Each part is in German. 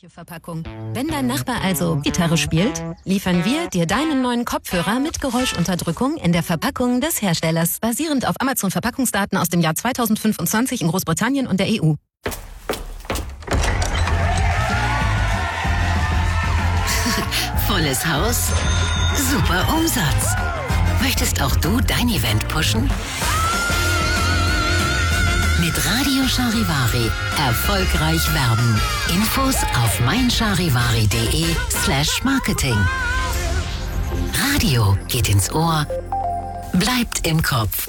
Verpackung. Wenn dein Nachbar also Gitarre spielt, liefern wir dir deinen neuen Kopfhörer mit Geräuschunterdrückung in der Verpackung des Herstellers, basierend auf Amazon-Verpackungsdaten aus dem Jahr 2025 in Großbritannien und der EU. Volles Haus, super Umsatz. Möchtest auch du dein Event pushen? Mit Radio Charivari erfolgreich werben. Infos auf meincharivari.de/marketing. Radio geht ins Ohr, bleibt im Kopf.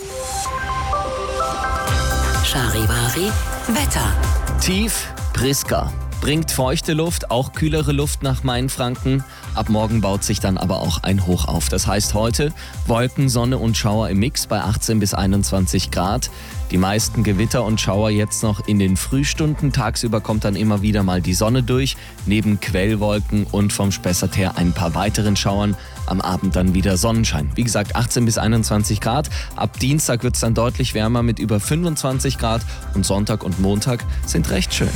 Charivari Wetter. Tief Priska. Bringt feuchte Luft, auch kühlere Luft nach Mainfranken. Ab morgen baut sich dann aber auch ein Hoch auf. Das heißt heute Wolken, Sonne und Schauer im Mix bei 18 bis 21 Grad. Die meisten Gewitter und Schauer jetzt noch in den Frühstunden. Tagsüber kommt dann immer wieder mal die Sonne durch, neben Quellwolken und vom Spessart her ein paar weiteren Schauern. Am Abend dann wieder Sonnenschein. Wie gesagt, 18 bis 21 Grad. Ab Dienstag wird es dann deutlich wärmer mit über 25 Grad. Und Sonntag und Montag sind recht schön.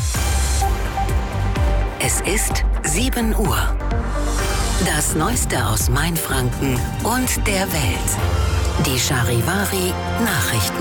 Es ist 7 Uhr. Das Neueste aus Mainfranken und der Welt. Die Charivari Nachrichten.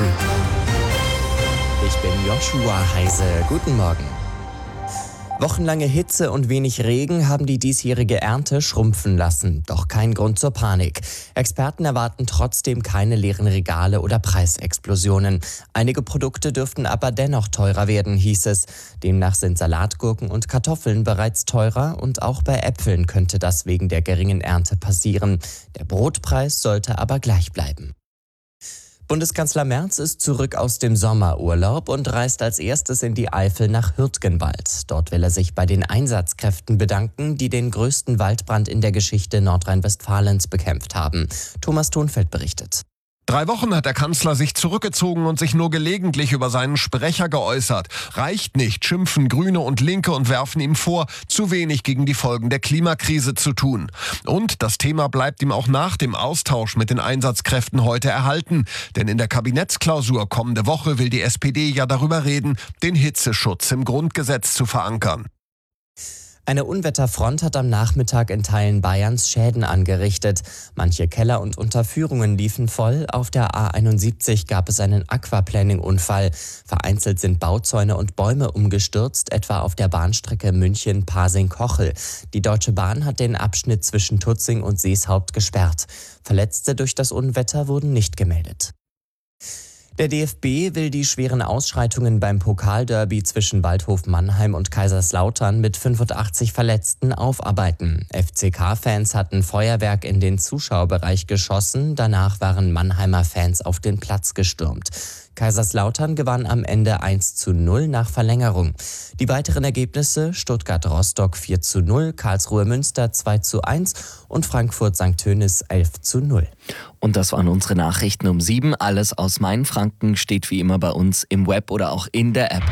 Ich bin Joshua Heise. Guten Morgen. Wochenlange Hitze und wenig Regen haben die diesjährige Ernte schrumpfen lassen. Doch kein Grund zur Panik. Experten erwarten trotzdem keine leeren Regale oder Preisexplosionen. Einige Produkte dürften aber dennoch teurer werden, hieß es. Demnach sind Salatgurken und Kartoffeln bereits teurer und auch bei Äpfeln könnte das wegen der geringen Ernte passieren. Der Brotpreis sollte aber gleich bleiben. Bundeskanzler Merz ist zurück aus dem Sommerurlaub und reist als erstes in die Eifel nach Hürtgenwald. Dort will er sich bei den Einsatzkräften bedanken, die den größten Waldbrand in der Geschichte Nordrhein-Westfalens bekämpft haben. Thomas Thunfeld berichtet. 3 Wochen hat der Kanzler sich zurückgezogen und sich nur gelegentlich über seinen Sprecher geäußert. Reicht nicht, schimpfen Grüne und Linke und werfen ihm vor, zu wenig gegen die Folgen der Klimakrise zu tun. Und das Thema bleibt ihm auch nach dem Austausch mit den Einsatzkräften heute erhalten. Denn in der Kabinettsklausur kommende Woche will die SPD ja darüber reden, den Hitzeschutz im Grundgesetz zu verankern. Eine Unwetterfront hat am Nachmittag in Teilen Bayerns Schäden angerichtet. Manche Keller und Unterführungen liefen voll. Auf der A71 gab es einen Aquaplaning-Unfall. Vereinzelt sind Bauzäune und Bäume umgestürzt, etwa auf der Bahnstrecke München-Pasing-Kochel. Die Deutsche Bahn hat den Abschnitt zwischen Tutzing und Seeshaupt gesperrt. Verletzte durch das Unwetter wurden nicht gemeldet. Der DFB will die schweren Ausschreitungen beim Pokalderby zwischen Waldhof Mannheim und Kaiserslautern mit 85 Verletzten aufarbeiten. FCK-Fans hatten Feuerwerk in den Zuschauerbereich geschossen, danach waren Mannheimer Fans auf den Platz gestürmt. Kaiserslautern gewann am Ende 1:0 nach Verlängerung. Die weiteren Ergebnisse: Stuttgart-Rostock 4:0, Karlsruhe-Münster 2:1 und Frankfurt-St. Tönis 11:0. Und das waren unsere Nachrichten um 7. Alles aus Mainfranken steht wie immer bei uns im Web oder auch in der App.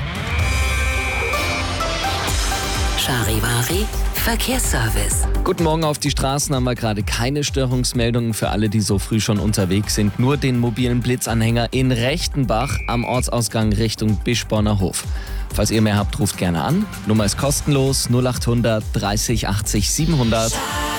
Charivari Verkehrsservice. Guten Morgen. Auf die Straßen haben wir gerade keine Störungsmeldungen für alle, die so früh schon unterwegs sind. Nur den mobilen Blitzanhänger in Rechtenbach am Ortsausgang Richtung Bischborner Hof. Falls ihr mehr habt, ruft gerne an. Nummer ist kostenlos 0800 30 80 700.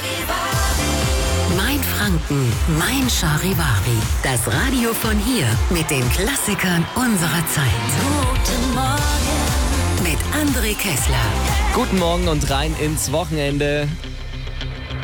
Mainfranken, mein Charivari. Das Radio von hier mit den Klassikern unserer Zeit. Guten Morgen mit André Kessler. Guten Morgen und rein ins Wochenende.